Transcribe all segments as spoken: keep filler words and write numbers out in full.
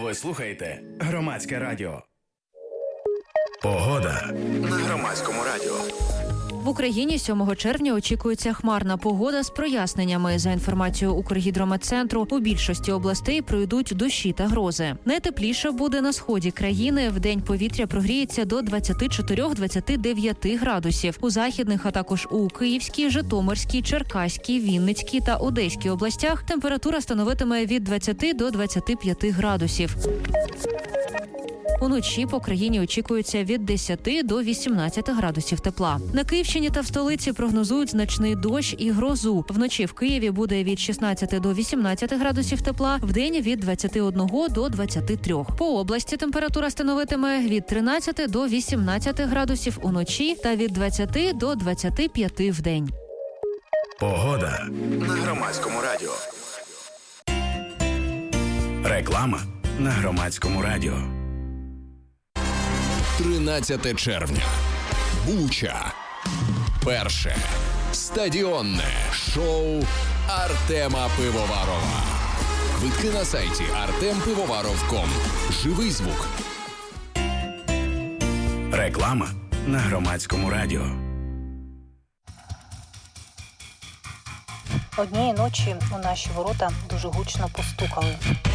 Ви слухаєте Громадське радіо. Погода на Громадському радіо. В Україні сьомого червня очікується хмарна погода з проясненнями. За інформацією Укргідрометцентру, у більшості областей пройдуть дощі та грози. Найтепліше буде на сході країни. Вдень повітря прогріється до двадцять чотири - двадцять дев'ять градусів. У західних, а також у Київській, Житомирській, Черкаській, Вінницькій та Одеській областях температура становитиме від двадцять до двадцяти п'яти градусів. Уночі по країні очікується від десяти до вісімнадцяти градусів тепла. На Київщині та в столиці прогнозують значний дощ і грозу. Вночі в Києві буде від шістнадцяти до вісімнадцяти градусів тепла, вдень від двадцяти одного до двадцяти трьох. По області температура становитиме від тринадцяти до вісімнадцяти градусів уночі та від двадцяти до двадцяти п'яти вдень. Погода на Громадському радіо. Реклама на Громадському радіо. тринадцяте червня. Буча. Перше стадіонне шоу Артема Пивоварова. Квитки на сайті артем пивоваров крапка ком. Живий звук. Реклама на Громадському радіо. Однієї ночі у наші ворота дуже гучно постукали.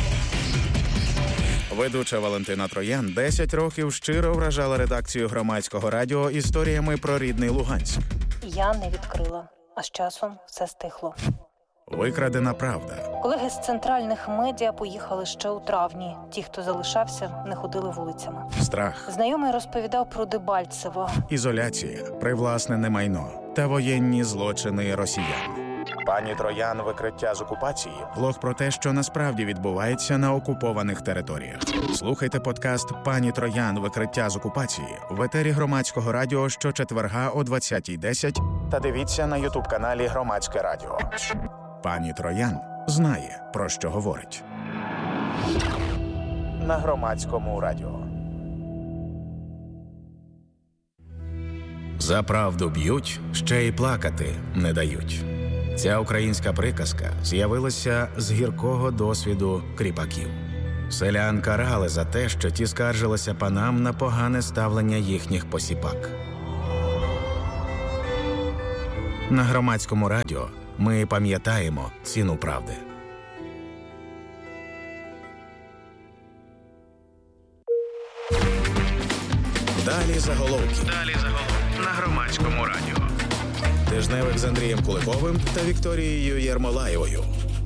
Ведуча Валентина Троян десять років щиро вражала редакцію Громадського радіо історіями про рідний Луганськ. Я не відкрила, а з часом все стихло. Викрадена правда. Колеги з центральних медіа поїхали ще у травні. Ті, хто залишався, не ходили вулицями. Страх. Знайомий розповідав про Дебальцево. Ізоляція, привласнене майно та воєнні злочини росіян. Пані Троян «Викриття з окупації» – влог про те, що насправді відбувається на окупованих територіях. Слухайте подкаст «Пані Троян. Викриття з окупації» в етері Громадського радіо щочетверга о двадцятій десять та дивіться на ютуб-каналі Громадське радіо. Пані Троян знає, про що говорить. На Громадському радіо. За правду б'ють, ще й плакати не дають. Ця українська приказка з'явилася з гіркого досвіду кріпаків. Селян карали за те, що ті скаржилися панам на погане ставлення їхніх посіпак. На Громадському радіо ми пам'ятаємо ціну правди. Далі заголовки. Далі заголовки на Громадському радіо. Тижневик з Андрієм Куликовим та Вікторією Єрмолаєвою.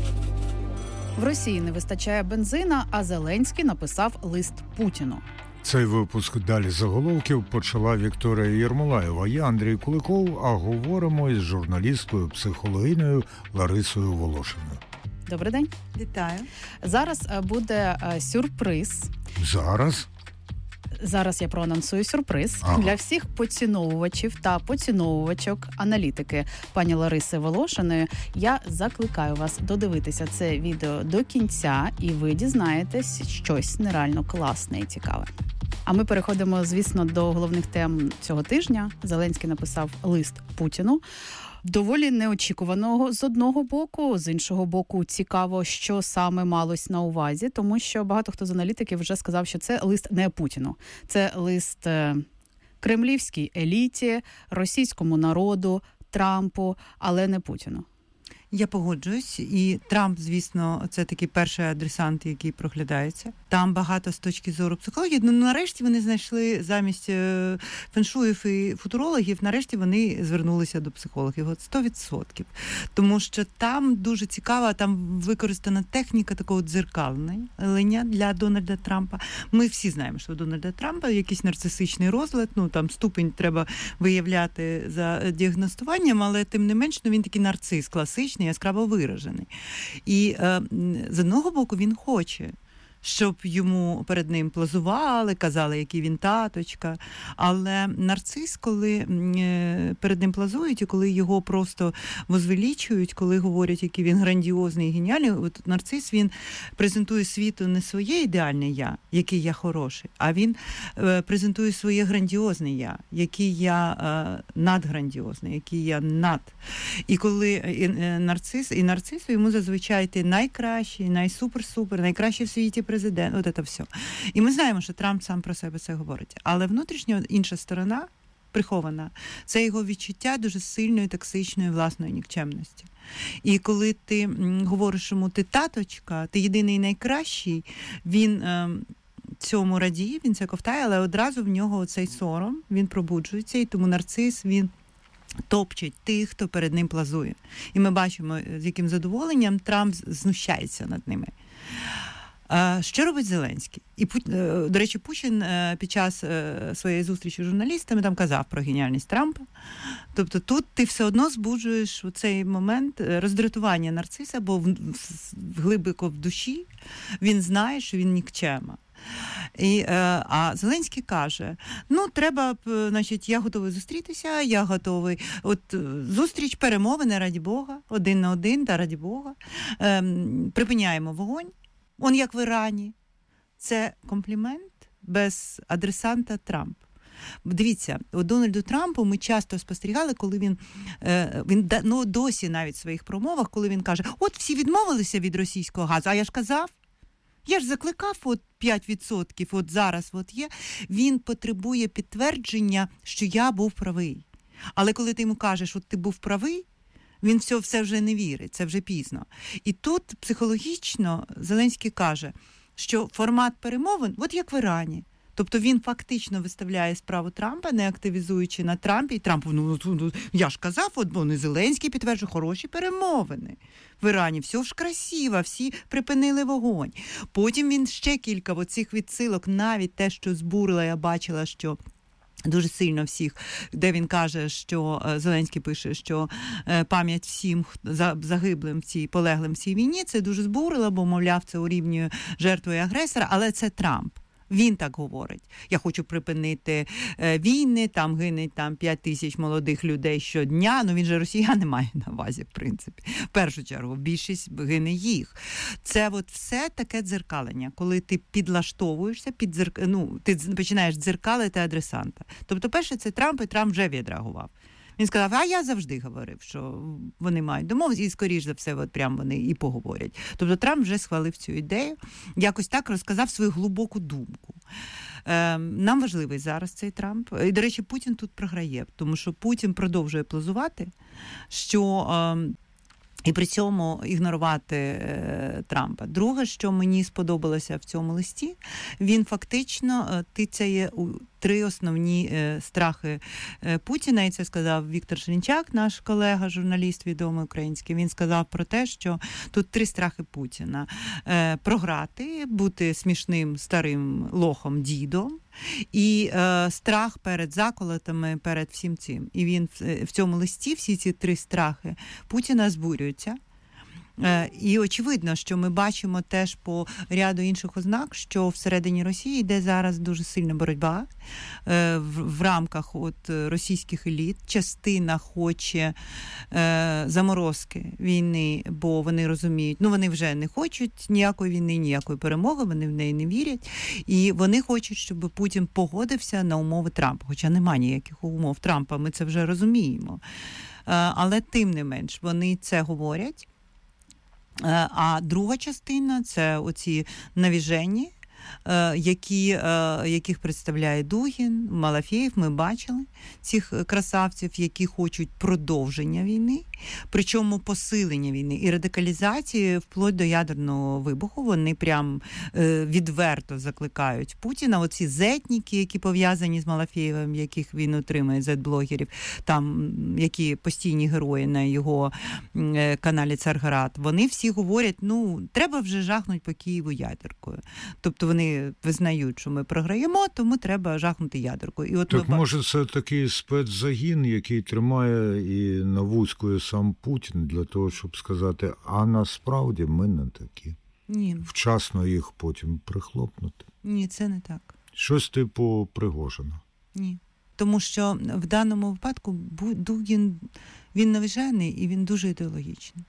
В Росії не вистачає бензина, а Зеленський написав лист Путіну. Цей випуск «Далі заголовків» почала Вікторія Єрмолаєва. Я Андрій Куликов, а говоримо із журналісткою-психологинею Ларисою Волошиною. Добрий день. Вітаю. Зараз буде сюрприз. Зараз? Зараз я проанонсую сюрприз ага. для всіх поціновувачів та поціновувачок аналітики пані Лариси Волошиної. Я закликаю вас додивитися це відео до кінця, і ви дізнаєтесь щось нереально класне і цікаве. А ми переходимо, звісно, до головних тем цього тижня. Зеленський написав лист Путіну. Доволі неочікуваного з одного боку, з іншого боку цікаво, що саме малось на увазі, тому що багато хто з аналітиків вже сказав, що це лист не Путіну. Це лист кремлівській еліті, російському народу, Трампу, але не Путіну. Я погоджуюсь, і Трамп, звісно, це такий перший адресант, який проглядається. Там багато з точки зору психології. Ну, нарешті вони знайшли замість феншуїв і футурологів, нарешті вони звернулися до психологів. От сто відсотків. Тому що там дуже цікава, там використана техніка такого дзеркалення для Дональда Трампа. Ми всі знаємо, що у Дональда Трампа якийсь нарцисичний розлад, ну, там ступінь треба виявляти за діагностуванням, але тим не менш, ну, він такий нарцис класичний, яскраво виражений. І е, з одного боку він хоче, щоб йому перед ним плазували, казали, який він таточка. Але нарцис, коли перед ним плазують, і коли його просто возвеличують, коли говорять, який він грандіозний і геніальний, от нарцис, він презентує світу не своє ідеальне я, який я хороший, а він презентує своє грандіозне я, який я надграндіозний, який я над. І коли і нарцис, і нарцис йому зазвичай ти найкращий, найсупер-супер, найкращий в світі президент, от це все. І ми знаємо, що Трамп сам про себе це говорить. Але внутрішньо інша сторона, прихована, це його відчуття дуже сильної, токсичної власної нікчемності. І коли ти м, говориш йому, ти таточка, ти єдиний найкращий, він е, цьому радіє, він це ковтає, але одразу в нього цей сором, він пробуджується, і тому нарцис, він топчить тих, хто перед ним плазує. І ми бачимо, з яким задоволенням Трамп знущається над ними. Що робить Зеленський? І, до речі, Путін під час своєї зустрічі з журналістами там казав про геніальність Трампа. Тобто тут ти все одно збуджуєш у цей момент роздратування нарциса, бо глибоко в душі він знає, що він нікчема. І, а Зеленський каже, ну, треба, значить, я готовий зустрітися, я готовий, от зустріч, перемовини, раді Бога, один на один, та раді Бога, ем, припиняємо вогонь. Он як в Ірані. Це комплімент без адресанта Трамп. Дивіться, у Дональду Трампу ми часто спостерігали, коли він, він ну, досі навіть в своїх промовах, коли він каже, от всі відмовилися від російського газу, а я ж казав, я ж закликав от п'ять відсотків, от зараз от є. Він потребує підтвердження, що я був правий. Але коли ти йому кажеш, от ти був правий, він все, все вже не вірить, це вже пізно. І тут психологічно Зеленський каже, що формат перемовин, от як в Ірані. Тобто він фактично виставляє справу Трампа, не активізуючи на Трампі. І Трамп, ну, ну я ж казав, от, бо не Зеленський підтверджує, хороші перемовини. В Ірані все ж красиво, всі припинили вогонь. Потім він ще кілька оцих відсилок, навіть те, що збурила, я бачила, що дуже сильно всіх, де він каже, що Зеленський пише, що пам'ять всім загиблим в цій, полеглим в цій війні, це дуже збурило, бо, мовляв, це урівнює жертвою агресора, але це Трамп. Він так говорить. Я хочу припинити е, війни, там гине там, п'ять тисяч молодих людей щодня. Ну він же росіяни має на увазі, в принципі. В першу чергу, більшість гине їх. Це от все таке дзеркалення, коли ти підлаштовуєшся, підзерк... ну, ти починаєш дзеркалити адресанта. Тобто, перше, це Трамп, і Трамп вже відреагував. Він сказав, а я завжди говорив, що вони мають домовитися, і, скоріш за все, от прямо вони і поговорять. Тобто Трамп вже схвалив цю ідею, якось так розказав свою глибоку думку. Е, нам важливий зараз цей Трамп. І, до речі, Путін тут програє, тому що Путін продовжує плазувати, що... Е, і при цьому ігнорувати е, Трампа. Друге, що мені сподобалося в цьому листі, він фактично е, тицяє у три основні е, страхи е, Путіна, і це сказав Віктор Шинчак, наш колега, журналіст відомий український. Він сказав про те, що тут три страхи Путіна. Е, програти, бути смішним старим лохом-дідом, і е, страх перед заколотами, перед всім цим. І він в, в цьому листі всі ці три страхи Путіна збурюються. Е, і очевидно, що ми бачимо теж по ряду інших ознак, що всередині Росії йде зараз дуже сильна боротьба е, в, в рамках от російських еліт. Частина хоче е, заморозки війни, бо вони розуміють, ну вони вже не хочуть ніякої війни, ніякої перемоги, вони в неї не вірять. І вони хочуть, щоб Путін погодився на умови Трампа, хоча немає ніяких умов Трампа, ми це вже розуміємо. Е, але тим не менш, вони це говорять. А друга частина – це оці навіжені, які, яких представляє Дугін, Малафєєв, ми бачили цих красавців, які хочуть продовження війни, причому посилення війни і радикалізації вплоть до ядерного вибуху. Вони прям відверто закликають Путіна. Оці зетніки, які пов'язані з Малафєєвим, яких він отримує, зет-блогерів, там, які постійні герої на його каналі Царград, вони всі говорять, ну, треба вже жахнути по Києву ядеркою. Тобто вони визнають, що ми програємо, тому треба жахнути ядеркою. І от так ми... може це такий спецзагін, який тримає і навузькує сам Путін для того, щоб сказати, а насправді ми не такі. Ні. Вчасно їх потім прихлопнути. Ні, це не так. Щось типу Пригожина. Ні. Тому що в даному випадку Дугін, він навіжений і він дуже ідеологічний.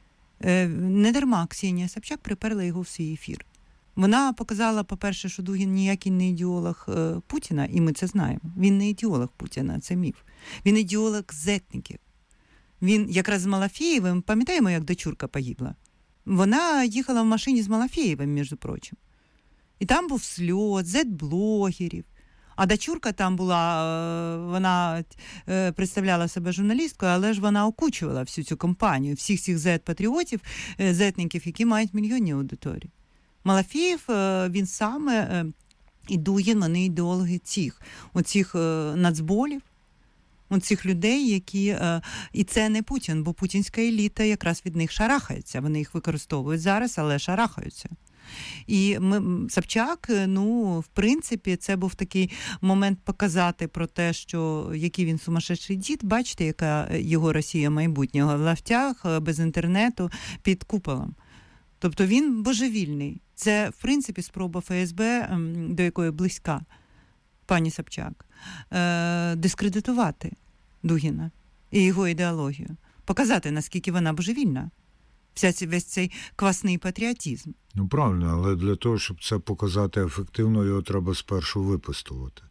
Не дарма Ксенія Собчак приперла його в свій ефір. Вона показала, по-перше, що Дугін ніякий не ідеолог е, Путіна, і ми це знаємо. Він не ідеолог Путіна, це міф. Він ідеолог зетників. Він якраз з Малафєєвим, пам'ятаємо, як дочурка погибла? Вона їхала в машині з Малафєєвим, між прочим. І там був сльот, зет-блогерів. А дочурка там була, вона представляла себе журналісткою, але ж вона окучувала всю цю компанію, всіх цих зет-патріотів, зетників, які мають мільйонні аудиторії. Малафєєв, він саме, і Дугін, вони ідеологи цих, оцих нацболів, оцих людей, які... І це не Путін, бо путінська еліта якраз від них шарахається. Вони їх використовують зараз, але шарахаються. І ми, Собчак, ну, в принципі, це був такий момент показати про те, що який він сумасшедший дід. Бачите, яка його Росія майбутнього в лафтях, без інтернету, під куполом. Тобто він божевільний. Це, в принципі, спроба Ф С Б, до якої близька пані Собчак, дискредитувати Дугіна і його ідеологію. Показати, наскільки вона божевільна. Весь цей квасний патріотизм. Ну, правильно, але для того, щоб це показати ефективно, його треба спершу випистувати.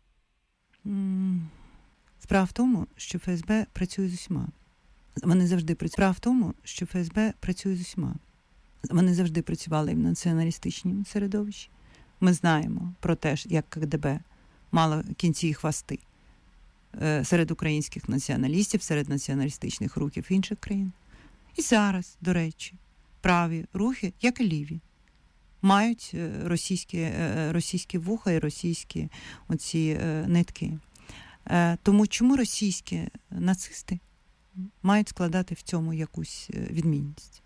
Справа в тому, що Ф С Б працює з усіма. Вони завжди працюють. Справа в тому, що Ф С Б працює з усіма. Вони завжди працювали в націоналістичному середовищі. Ми знаємо про те, як К Г Б мало кінці і хвости серед українських націоналістів, серед націоналістичних рухів інших країн. І зараз, до речі, праві рухи, як і ліві, мають російські, російські вуха і російські оці нитки. Тому чому російські нацисти мають складати в цьому якусь відмінність?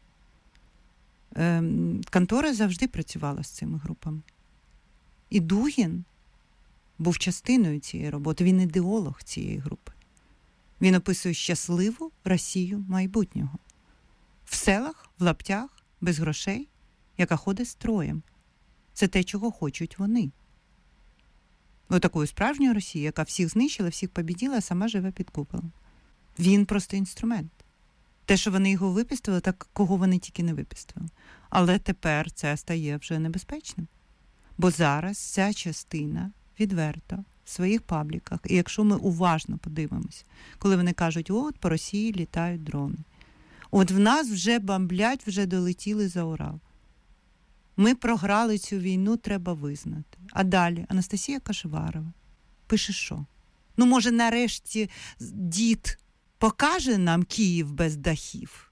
Контора завжди працювала з цими групами. І Дугін був частиною цієї роботи, він ідеолог цієї групи. Він описує щасливу Росію майбутнього. В селах, в лаптях, без грошей, яка ходить строєм. Це те, чого хочуть вони. Отакою справжньою Росією, яка всіх знищила, всіх побіділа, а сама живе під куполом. Він просто інструмент. Те, що вони його випістили, так кого вони тільки не випістили. Але тепер це стає вже небезпечним. Бо зараз ця частина відверто в своїх пабліках, і якщо ми уважно подивимося, коли вони кажуть, от по Росії літають дрони. От в нас вже бомблять, вже долетіли за Урал. Ми програли цю війну, треба визнати. А далі Анастасія Кашеварова пише що? Ну, може, нарешті дід покаже нам Київ без дахів?